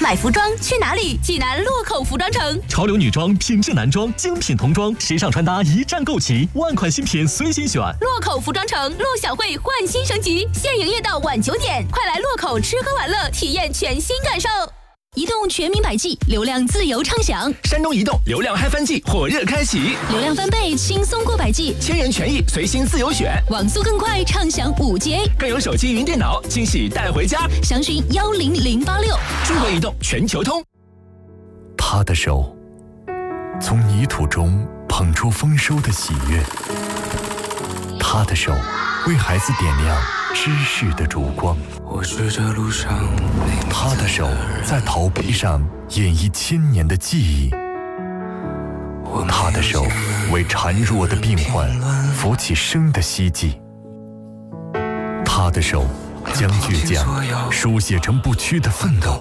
买服装去哪里？济南洛口服装城， 潮流女装、品质男装、精品童装，时尚穿搭一站购齐，万款新品随心选。 洛口服装城陆小慧焕新升级，现营业到晚9点，快来洛口吃喝玩乐，体验全新感受。移动全民百 G， 流量自由畅享。 山东移动流量嗨翻季火热开启， 流量翻倍，轻松过百 G， 千元权益随心自由选， 网速更快，畅享5G， 更有手机云电脑惊喜带回家。 详询10086。 中国移动全球通。 他的手从泥土中捧出丰收的喜悦，他的手为孩子点亮知识的烛光， 我是这路上他的手在陶杯上演绎1000年的记忆，他的手为孱弱的病患扶起生的希冀，他的手将倔强书写成不屈的奋斗，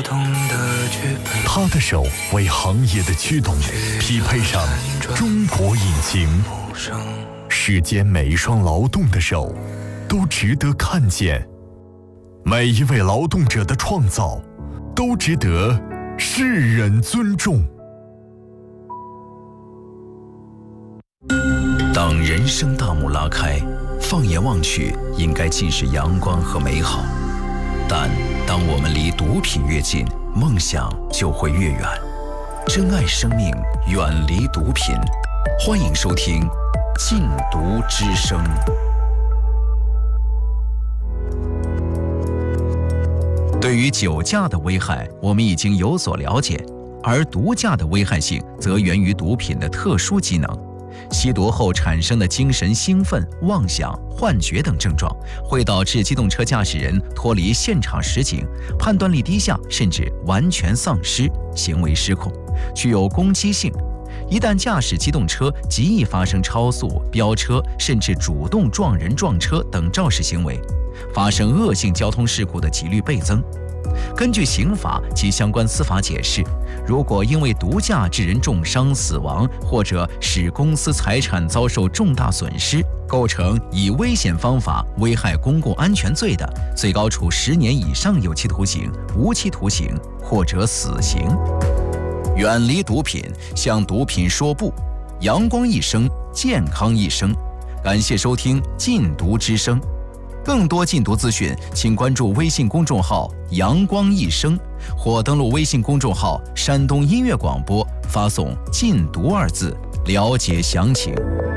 他的手为行业的驱动匹配上中国引擎。世间每一双劳动的手都值得看见，每一位劳动者的创造都值得世人尊重。 当人生大幕拉开，放眼望去，应该尽是阳光和美好。但当我们离毒品越近，梦想就会越远。珍爱生命，远离毒品。欢迎收听《禁毒之声》。对于酒驾的危害，我们已经有所了解，而毒驾的危害性则源于毒品的特殊机能。吸毒后产生的精神兴奋、妄想、幻觉等症状，会导致机动车驾驶人脱离现场实景，判断力低下，甚至完全丧失，行为失控，具有攻击性。一旦驾驶机动车，极易发生超速、飙车，甚至主动撞人、撞车等肇事行为，发生恶性交通事故的几率倍增。根据刑法及相关司法解释，如果因为毒驾致人重伤、死亡，或者使公司财产遭受重大损失，构成以危险方法危害公共安全罪的，最高处10年以上有期徒刑、无期徒刑或者死刑。远离毒品，向毒品说不，阳光一生，健康一生。感谢收听《禁毒之声》。更多禁毒资讯，请关注微信公众号“阳光一生”，或登录微信公众号“山东音乐广播”，发送“禁毒”2字，了解详情。